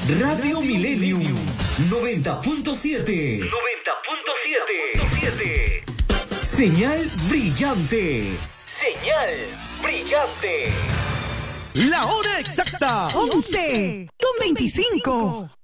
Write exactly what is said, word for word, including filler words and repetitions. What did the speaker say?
Radio Millennium noventa punto siete. noventa punto siete. Señal brillante. Señal brillante. La hora exacta. once con veinticinco.